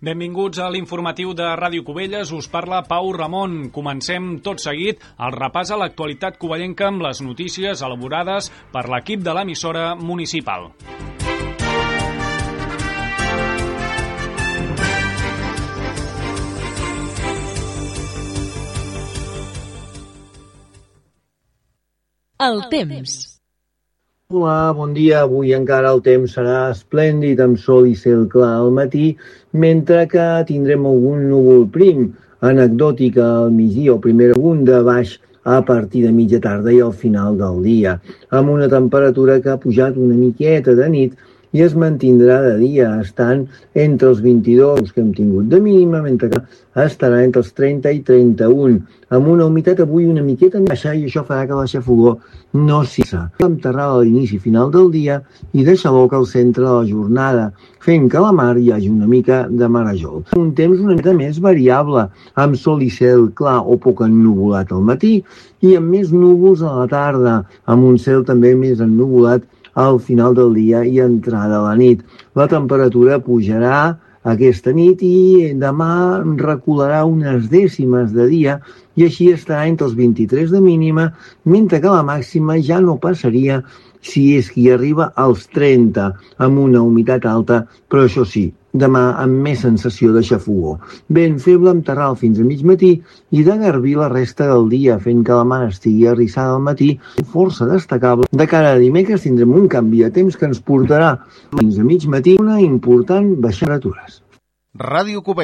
Benvinguts a l'informatiu de Ràdio Cubelles. Us parla Pau Ramon. Comencem tot seguit el repàs a l'actualitat covellenca amb les notícies elaborades per l'equip de l'emissora municipal. El temps. Hola, bon dia. Avui encara el temps serà esplèndid, amb sol i cel clar al matí, mentre que tindrem algun núvol prim, anecdòtic al migdia o primer punt de baix a partir de mitja tarda i al final del dia, amb una temperatura que ha pujat una miqueta de nit i es mantindrà de dia, estant entre els 22 que hem tingut de mínima, mentre que estarà entre els 30 i 31, amb una humitat avui una miqueta baixa, i això farà que la xafogor no cessa. Enterrada a l'inici final del dia i deixa l'oca al centre de la jornada, fent que a la mar hi hagi una mica de marejol. Un temps una mica més variable, amb sol i cel clar o poc ennuvolat al matí i amb més núvols a la tarda, amb un cel també més ennuvolat al final del dia i entrada a la nit. La temperatura pujarà aquesta nit i demà recularà unes dècimes de dia i així estarà entre els 23 de mínima, mentre que la màxima ja no passaria si és que hi arriba als 30, amb una humitat alta, però això sí, demà amb més sensació de xafogor. Vent feble amb terral fins a mig matí i de garbí la resta del dia, fent que la mar estigui arrissada al matí, força destacable. De cara a dimecres tindrem un canvi de temps que ens portarà fins a mig matí una important baixada de temperatures. Ràdio Cubelles.